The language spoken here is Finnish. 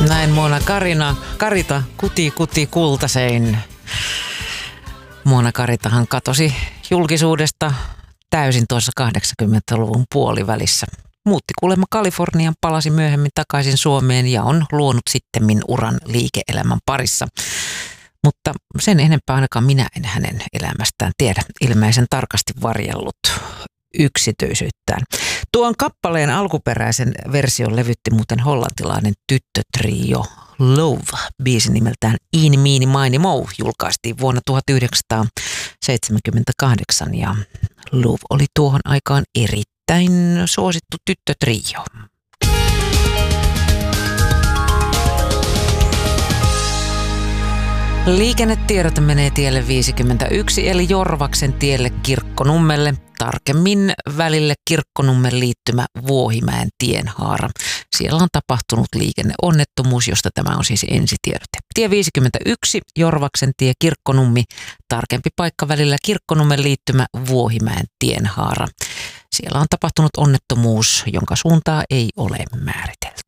Näin Mona Karita, kuti kultasein. Mona Karitahan katosi julkisuudesta täysin tuossa 80-luvun puolivälissä. Muutti kuulemma Kalifornian, palasi myöhemmin takaisin Suomeen ja on luonut sittemmin uran liike-elämän parissa. Mutta sen enempää ainakaan minä en hänen elämästään tiedä, ilmeisen tarkasti varjellut yksityisyyttään. Tuon kappaleen alkuperäisen version levytti muuten hollantilainen tyttötrio Love. Biisi nimeltään Eeny, Meeny, Miny, Moe julkaistiin vuonna 1978 ja Love oli tuohon aikaan erittäin suosittu tyttötrio. Liikennetiedot menee tielle 51 eli Jorvaksen tielle Kirkkonummelle, tarkemmin välille Kirkkonummen liittymä Vuohimäen tienhaara. Siellä on tapahtunut liikenneonnettomuus, josta tämä on siis ensitiedote. Tie 51, Jorvaksen tie Kirkkonummi, tarkempi paikka välillä Kirkkonummen liittymä Vuohimäen tienhaara. Siellä on tapahtunut onnettomuus, jonka suuntaa ei ole määritelty.